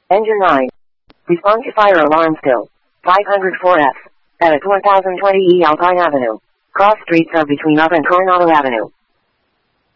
Engine 9. Respond to fire alarm still. 504F. At 1020 E Alpine Avenue. Cross streets are between Up and Coronado Avenue.